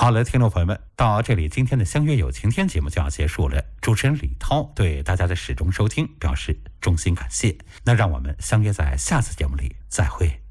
好了，听众朋友们，到这里今天的相约有晴天节目就要结束了。主持人李涛对大家的始终收听表示衷心感谢。那让我们相约在下次节目里再会。